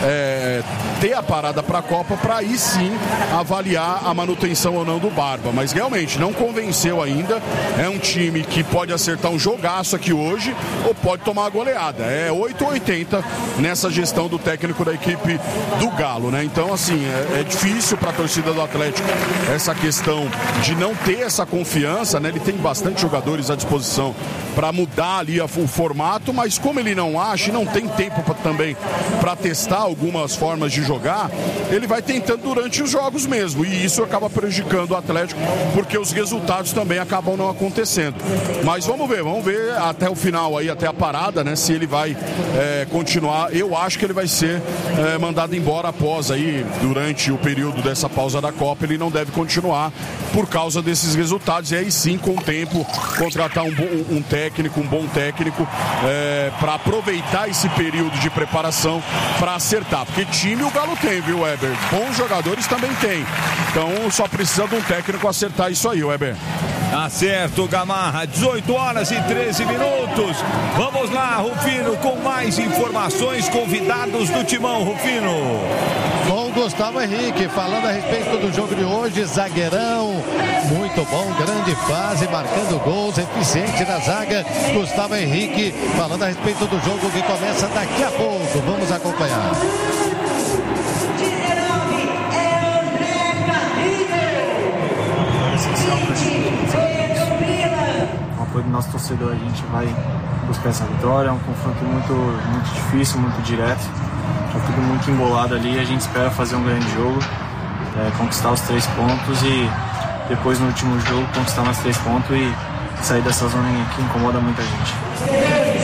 é, ter a parada para a Copa, para aí sim avaliar a manutenção ou não do Barba, mas realmente não convenceu ainda. É um time que pode acertar um jogaço aqui hoje ou pode tomar a goleada. É oito ou oitenta nessa gestão do técnico da equipe do Galo, né? Então, assim, é, é difícil para a torcida do Atlético essa questão de não ter essa confiança, né? Ele tem bastante jogadores à disposição para mudar ali a, o formato, mas como ele não acha e não tem tempo pra, também para testar algumas formas de jogar, ele vai tentando durante os jogos mesmo, e isso acaba prejudicando o Atlético, porque os resultados também acabam não acontecendo. Mas vamos ver, vamos ver até o final aí, até a parada, né? Se ele vai é, continuar. Eu acho que ele vai ser é, mandado embora após aí, durante o período dessa pausa da Copa, ele não deve continuar por causa desses resultados, e aí sim, com o tempo, contratar um, um, um técnico, um bom técnico é, para aproveitar esse período de preparação para acertar, porque time o Galo tem, viu, Weber? Bons jogadores também tem, então só precisa de um técnico acertar isso aí, Weber. Tá certo, Gamarra, dezoito horas e treze minutos. Vamos lá, Rufino, com mais informações, convidados do Timão, Rufino. Com Gustavo Henrique, falando a respeito do jogo de hoje, zagueirão, muito bom, grande fase, marcando gols, eficiente na zaga. Gustavo Henrique, falando a respeito do jogo que começa daqui a pouco. Vamos acompanhar. Com o apoio do nosso torcedor, a gente vai buscar essa vitória. É um confronto muito, muito difícil, muito direto. Tá tudo muito embolado ali. A gente espera fazer um grande jogo, é, conquistar os três pontos e depois no último jogo conquistar mais três pontos e sair dessa zona que incomoda muita gente.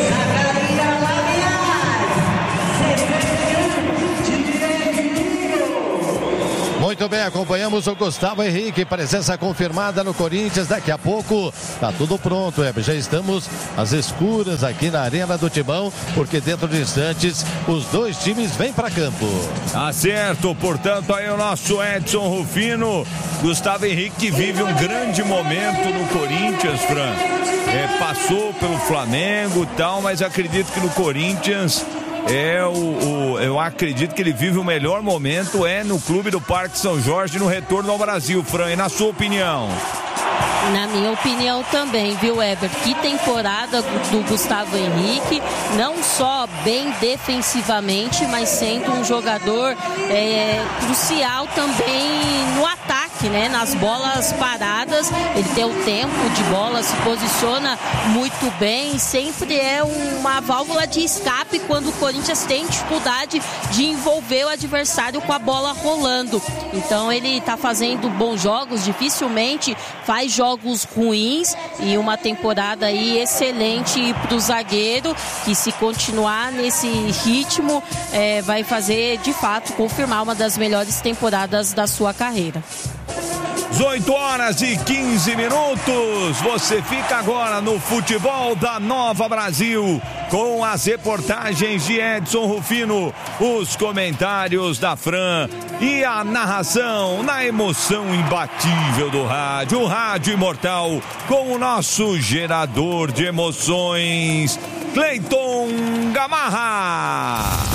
Muito bem, acompanhamos o Gustavo Henrique, presença confirmada no Corinthians. Daqui a pouco tá tudo pronto, Weber. Já estamos às escuras aqui na Arena do Timão, porque dentro de instantes os dois times vêm para campo. Tá certo, portanto aí o nosso Edson Rufino, Gustavo Henrique, que vive um grande momento no Corinthians, Fran. É, passou pelo Flamengo e tal, mas acredito que no Corinthians é o, o, eu acredito que ele vive o melhor momento é no clube do Parque São Jorge, no retorno ao Brasil, Fran, e na sua opinião? Na minha opinião também, viu, Weber? Que temporada do Gustavo Henrique, não só bem defensivamente, mas sendo um jogador é, crucial também no ataque, né? Nas bolas paradas, ele tem o tempo de bola, se posiciona muito bem, sempre é uma válvula de escape quando o Corinthians tem dificuldade de envolver o adversário com a bola rolando. Então ele está fazendo bons jogos, dificilmente faz jogos ruins, e uma temporada aí excelente para o zagueiro, que se continuar nesse ritmo é, vai fazer de fato confirmar uma das melhores temporadas da sua carreira. dezoito horas e quinze minutos. Você fica agora no Futebol da Nova Brasil com as reportagens de Edson Rufino, os comentários da Fran e a narração na emoção imbatível do rádio, o rádio imortal com o nosso gerador de emoções, Cleiton Gamarra.